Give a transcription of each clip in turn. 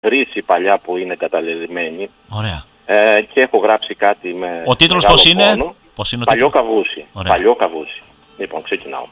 βρύση παλιά που είναι καταλελειμμένη. Ωραία. Και έχω γράψει κάτι με. Ο τίτλος πώς είναι? Παλιό καβούσι. Παλιό καβούσι. Λοιπόν, ξεκινάω.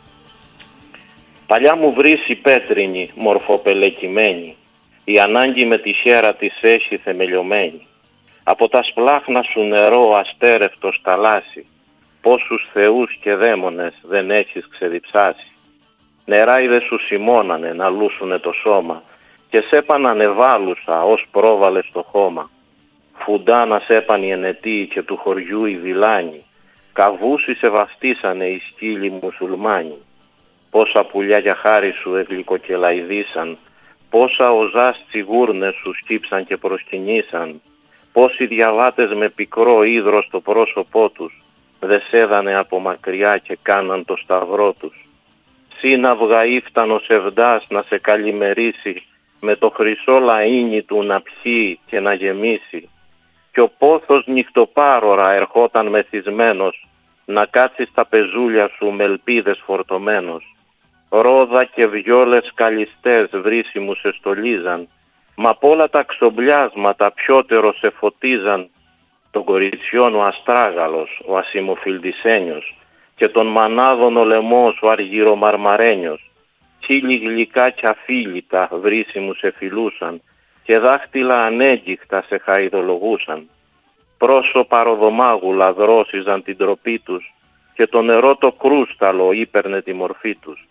Παλιά μου βρύση πέτρινη, μορφοπελεκυμένη, η ανάγκη με τη χέρα της έχει θεμελιωμένη. Από τα σπλάχνα σου νερό αστέρευτο σταλάσι, πόσους θεούς και δαίμονες δεν έχεις ξεδιψάσει. Νεράιδες σου σημώνανε να λούσουνε το σώμα και σέπανανε βάλουσα ως πρόβαλε στο χώμα. Φουντάνα σέπαν η ενετή και του χωριού οι βιλάνοι, καβούσι σε βαστίσανε οι σκύλοι μουσουλμάνοι. Πόσα πουλιά για χάρη σου εγλυκοκελαϊδίσαν, πόσα οζάς τσιγούρνες σου σκύψαν και προσκυνήσαν, πόσοι διαβάτες με πικρό ύδρο στο πρόσωπό τους δε σέδανε από μακριά και κάναν το σταυρό τους. Σύναυγα ήφτανος ευδάς να σε καλημερίσει, με το χρυσό λαΐνι του να πιει και να γεμίσει. Κι ο πόθος νυχτοπάρωρα ερχόταν μεθυσμένος, να κάτσει στα πεζούλια σου με ελπίδες φορτωμένος. Ρόδα και βιόλες καλιστές βρύσιμου σε στολίζαν, μα απ' όλα τα ξομπλιάσματα πιότερο σε φωτίζαν. Τον κοριτσιόν ο αστράγαλος, ο ασημοφιλτισένιος, και τον μανάδων ο λαιμός ο αργυρομαρμαρένιος. Χείλη γλυκά κι αφίλητα βρύσιμου σε φιλούσαν και δάχτυλα ανέγκυχτα σε χαϊδολογούσαν. Πρόσωπα ροδομάγουλα δρόσιζαν την τροπή τους και το νερό το κρούσταλο ύπερνε τη μορφή τους.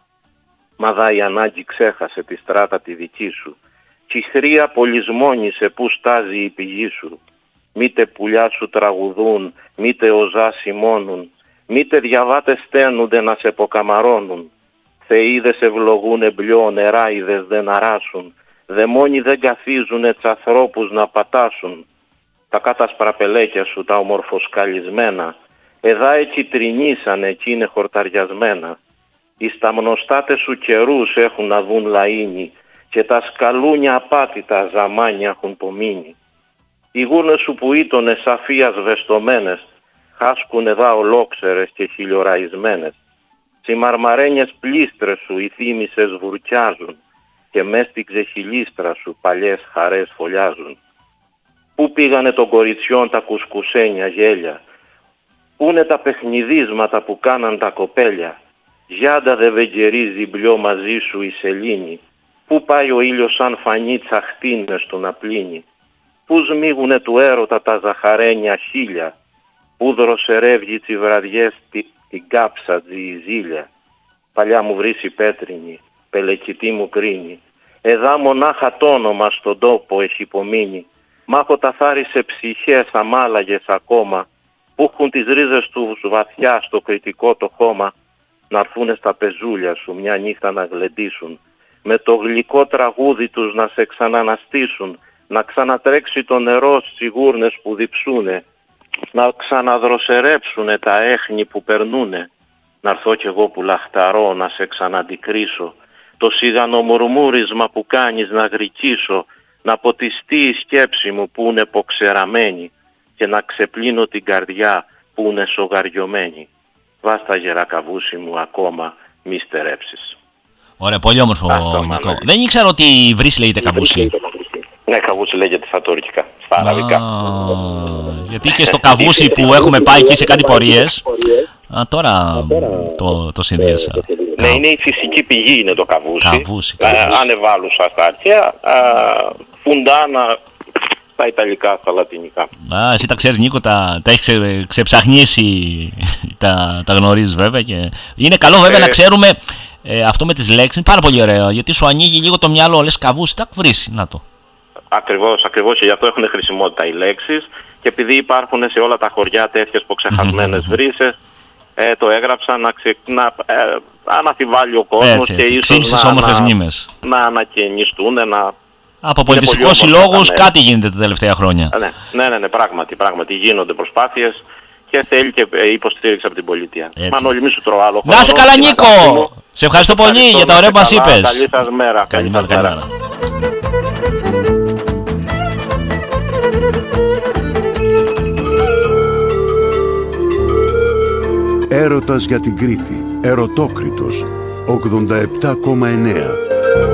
Μα δα η ανάγκη ξέχασε τη στράτα τη δική σου κι η χρία πολυσμόνισε που στάζει η πηγή σου. Μήτε πουλιά σου τραγουδούν, μήτε οζά σημώνουν, μήτε διαβάτες στένονται να σε ποκαμαρώνουν. Θεΐδες ευλογούν εμπλιό, νεράιδες δεν αράσουν, δαιμόνοι δεν καθίζουνε τς ανθρώπους να πατάσουν. Τα κατασπραπελέκια σου τα ομορφοσκαλισμένα, εδά έτσι τρινήσανε κι είναι χορταριασμένα. Οι σταμνοστάτες σου καιρούς έχουν να δουν λαΐνι και τα σκαλούνια απάτητα ζαμάνια έχουν πομείνει. Οι γούρνες σου που ήτονε σαφίας βεστομένες, χάσκουν εδά ολόξερες και χιλιοραϊσμένες. Σι μαρμαρένιες πλήστρες σου οι θύμησες βουρκιάζουν και μες στην ξεχυλίστρα σου παλιές χαρές φωλιάζουν. Πού πήγανε των κοριτσιών τα κουσκουσένια γέλια, πούνε τα παιχνιδίσματα που κάναν τα κοπέλια. Γιάντα δε βεγγερίζει μπλιό μαζί σου η σελήνη, πού πάει ο ήλιος σαν φανή τσαχτίνες του να πλύνει. Πού σμίγουνε του έρωτα τα ζαχαρένια χίλια, πού δροσερεύγει τσι βραδιές την κάψα τζιζίλια. Παλιά μου βρύση πέτρινη, πελεκητή μου κρίνη, εδά μονάχα το όνομα στον τόπο έχει υπομείνει. Μ' έχω τα θάρι σε ψυχές αμάλαγες ακόμα, που έχουν τις ρίζες τους βαθιά στο κριτικό το χώμα, να έρθουνε στα πεζούλια σου μια νύχτα να γλεντήσουν, με το γλυκό τραγούδι τους να σε ξαναναστήσουν, να ξανατρέξει το νερό στις γούρνες που διψούνε, να ξαναδροσερέψουνε τα έχνη που περνούνε. Να έρθω κι εγώ που λαχταρώ να σε ξαναντικρίσω, το σιγανομουρμούρισμα που κάνεις να γρικίσω, να ποτιστεί η σκέψη μου που είναι ποξεραμένη και να ξεπλύνω την καρδιά που είναι σογαριωμένη. Βάστα γερά καβούσι μου ακόμα μη στερέψεις. Ωραία, πολύ όμορφο, Νικό. Δεν ήξερα ότι η βρύση λέγεται καβούσι. Ναι, καβούσι λέγεται στα τουρκικά, στα αραβικά. Γιατί και στο καβούσι που έχουμε πάει και σε κάτι πορείες, τώρα το συνδύασα. Ναι, είναι η φυσική πηγή είναι το καβούσι. Ανεβάλουσα στα αρχαία, φουντάνα στα ιταλικά, στα λατινικά. Εσύ τα ξέρεις, Νίκο, τα έχεις ξεψαχνίσει, τα γνωρίζεις βέβαια. Και είναι καλό βέβαια να ξέρουμε αυτό με τις λέξεις, είναι πάρα πολύ ωραίο, γιατί σου ανοίγει λίγο το μυαλό, λες καβούσι, τα βρύση, να το. Ακριβώς, και γι' αυτό έχουν χρησιμότητα οι λέξεις και επειδή υπάρχουν σε όλα τα χωριά τέτοιες ποξεχασμένες βρύσες, το έγραψα να αναφιβάλλει ο κόσμος και ίσως να ανακαινιστούν, από πολιτιστικούς συλλόγους κάτι γίνεται τα τελευταία χρόνια. Ναι, πράγματι γίνονται προσπάθειες και θέλει και υποστήριξη από την πολιτεία. Μανώλη, μη σου τρώω άλλο χρόνο. Να είσαι καλά, Νίκο! Σε ευχαριστώ πολύ για τα ωραία που μας είπες. Καλή σας μέρα. Καλημέρα. Έρωτας για την Κρήτη. Ερωτόκριτος. 87,9.